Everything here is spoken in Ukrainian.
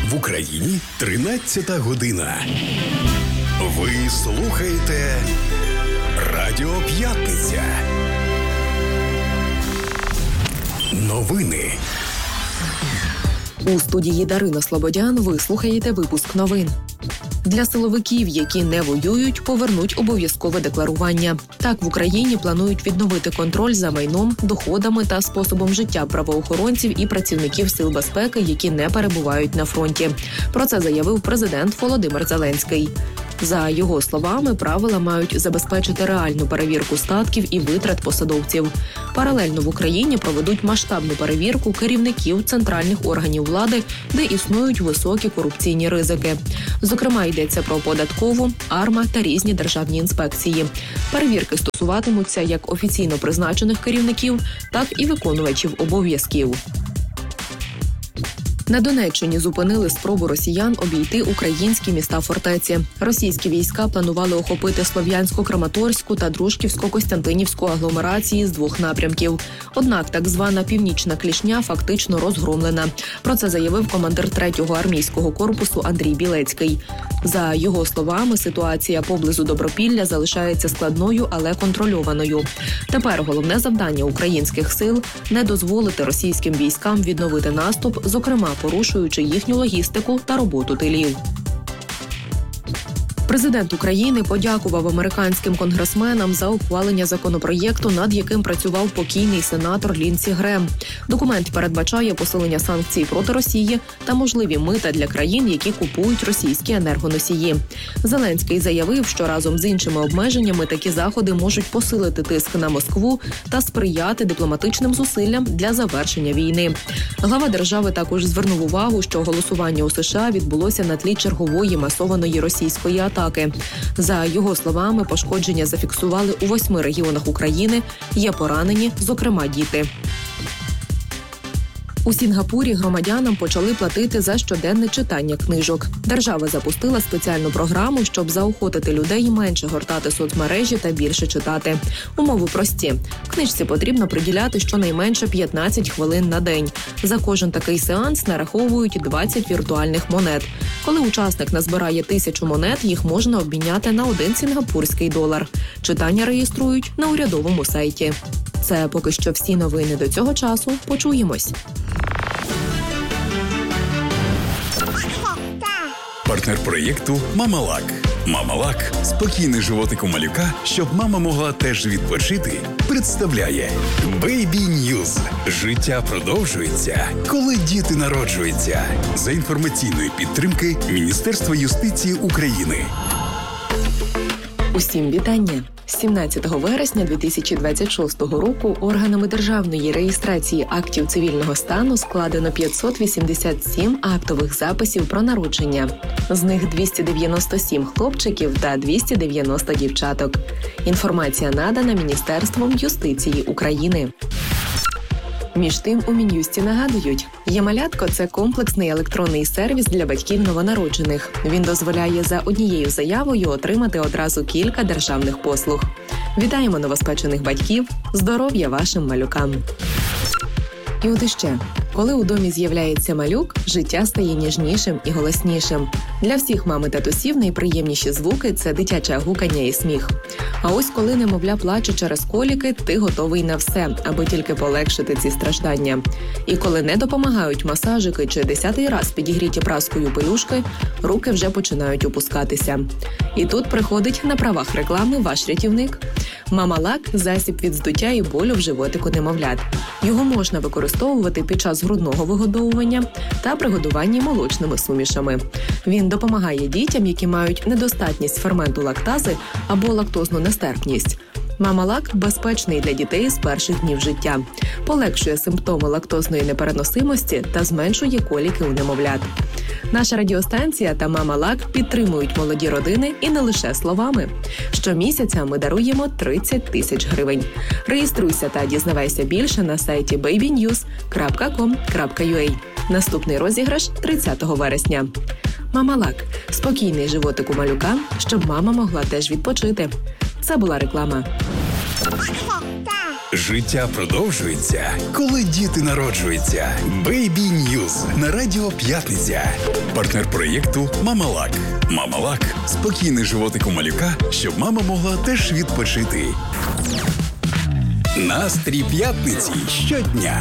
В Україні 13 година. Ви слухаєте Радіо П'ятниця. Новини. У студії Дарина Слободян ви слухаєте випуск новин. Для силовиків, які не воюють, повернуть обов'язкове декларування. Так, в Україні планують відновити контроль за майном, доходами та способом життя правоохоронців і працівників сил безпеки, які не перебувають на фронті. Про це заявив президент Володимир Зеленський. За його словами, правила мають забезпечити реальну перевірку статків і витрат посадовців. Паралельно в Україні проведуть масштабну перевірку керівників центральних органів влади, де існують високі корупційні ризики. Зокрема, йдеться про податкову, АРМА та різні державні інспекції. Перевірки стосуватимуться як офіційно призначених керівників, так і виконувачів обов'язків. На Донеччині зупинили спробу росіян обійти українські міста-фортеці. Російські війська планували охопити Слов'янсько-Краматорську та Дружківсько-Костянтинівську агломерації з двох напрямків. Однак так звана Північна Клішня фактично розгромлена. Про це заявив командир 3-го армійського корпусу Андрій Білецький. За його словами, ситуація поблизу Добропілля залишається складною, але контрольованою. Тепер головне завдання українських сил – не дозволити російським військам відновити наступ, зокрема порушуючи їхню логістику та роботу тилів. Президент України подякував американським конгресменам за ухвалення законопроєкту, над яким працював покійний сенатор Лінсі Грем. Документ передбачає посилення санкцій проти Росії та можливі мита для країн, які купують російські енергоносії. Зеленський заявив, що разом з іншими обмеженнями такі заходи можуть посилити тиск на Москву та сприяти дипломатичним зусиллям для завершення війни. Глава держави також звернув увагу, що голосування у США відбулося на тлі чергової масованої російської атаки. За його словами, пошкодження зафіксували у 8 регіонах України, є поранені, зокрема діти. У Сінгапурі громадянам почали платити за щоденне читання книжок. Держава запустила спеціальну програму, щоб заохотити людей менше гортати соцмережі та більше читати. Умови прості. Книжці потрібно приділяти щонайменше 15 хвилин на день. За кожен такий сеанс нараховують 20 віртуальних монет. Коли учасник назбирає 1000 монет, їх можна обміняти на 1 сінгапурський долар. Читання реєструють на урядовому сайті. Це поки що всі новини до цього часу. Почуємось. Партнер проєкту «Мамалак». «Мамалак» – спокійний животик у малюка, щоб мама могла теж відпочити, представляє Baby News. Життя продовжується, коли діти народжуються. За інформаційної підтримки Міністерства юстиції України. Усім вітання! 17 вересня 2026 року органами державної реєстрації актів цивільного стану складено 587 актових записів про народження. З них 297 хлопчиків та 290 дівчаток. Інформація надана Міністерством юстиції України. Між тим, у Мін'юсті нагадують, «Є-малятко» – це комплексний електронний сервіс для батьків новонароджених. Він дозволяє за однією заявою отримати одразу кілька державних послуг. Вітаємо новоспечених батьків! Здоров'я вашим малюкам! І от іще. Коли у домі з'являється малюк, життя стає ніжнішим і голоснішим. Для всіх мам і татусів найприємніші звуки – це дитяче гукання і сміх. А ось коли немовля плаче через коліки, ти готовий на все, аби тільки полегшити ці страждання. І коли не допомагають масажики чи 10-й раз підігріті праскою пелюшки, руки вже починають опускатися. І тут приходить на правах реклами ваш рятівник. «Мамалак» – засіб від здуття і болю в животику немовлят. Його можна використовувати під час грудного вигодовування та при годуванні молочними сумішами. Він допомагає дітям, які мають недостатність ферменту лактази або лактозну нестерпність. «Мамалак» безпечний для дітей з перших днів життя. Полегшує симптоми лактозної непереносимості та зменшує коліки у немовлят. Наша радіостанція та «Мамалак» підтримують молоді родини і не лише словами. Щомісяця ми даруємо 30 тисяч гривень. Реєструйся та дізнавайся більше на сайті babynews.com.ua. Наступний розіграш 30 вересня. «Мамалак» – спокійний животик у малюка, щоб мама могла теж відпочити. Це була реклама. Життя продовжується, коли діти народжуються. Baby News на Радіо П'ятниця. Партнер проєкту «Мамалак». «Мамалак» – спокійний животик у малюка, щоб мама могла теж відпочити. Настрій п'ятниці щодня.